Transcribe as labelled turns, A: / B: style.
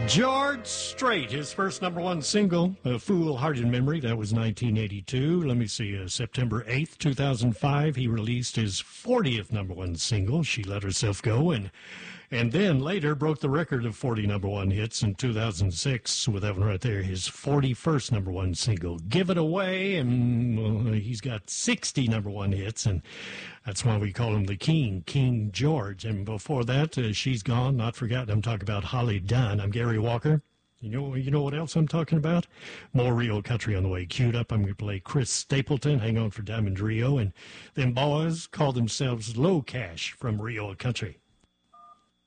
A: George Strait, his first number one single, A Foolhardy Memory, that was 1982. Let me see, September 8th, 2005, he released his 40th number one single, She Let Herself Go, and then later broke the record of 40 number one hits in 2006 with that one right there, his 41st number one single, Give It Away, and well, he's got 60 number one hits, and that's why we call him the King, King George. And before that, She's Gone, Not Forgotten. I'm talking about Holly Dunn. I'm Gary Walker. You know what else I'm talking about? More real country on the way. Queued up, I'm going to play Chris Stapleton, Hang On for Diamond Rio, and them boys call themselves Low Cash from Real Country.